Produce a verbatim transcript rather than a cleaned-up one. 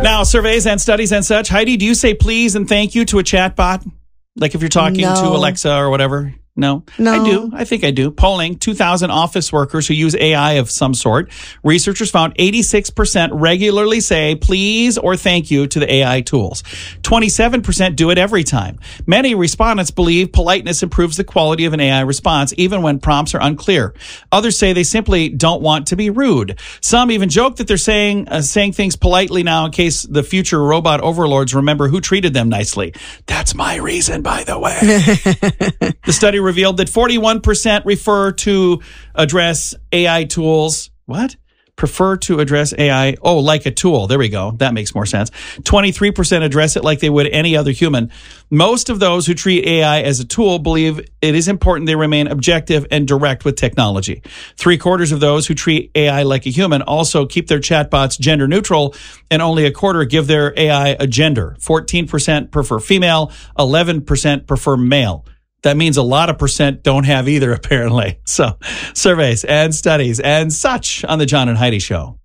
Now, surveys and studies and such. Heidi, do you say please and thank you to a chatbot? Like if you're talking No. to Alexa or whatever? No? No. I do. I think I do. Polling two thousand office workers who use A I of some sort. Researchers found eighty-six percent regularly say please or thank you to the A I tools. twenty-seven percent do it every time. Many respondents believe politeness improves the quality of an A I response, even when prompts are unclear. Others say they simply don't want to be rude. Some even joke that they're saying uh, saying things politely now in case the future robot overlords remember who treated them nicely. That's my reason, by the way. The study revealed that forty-one percent refer to address A I tools. What? Prefer to address A I. Oh, like a tool. There we go. That makes more sense. twenty-three percent address it like they would any other human. Most of those who treat A I as a tool believe it is important they remain objective and direct with technology. Three quarters of those who treat A I like a human also keep their chatbots gender neutral, and only a quarter give their A I a gender. fourteen percent prefer female. eleven percent prefer male. That means a lot of percent don't have either, apparently. So, surveys and studies and such on the John and Heidi Show.